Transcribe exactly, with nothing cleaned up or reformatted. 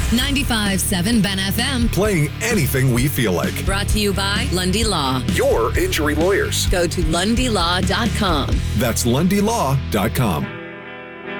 ninety-five point seven Ben F M. Playing anything we feel like. Brought to you by Lundy Law. Your injury lawyers. Go to lundy law dot com. That's lundy law dot com.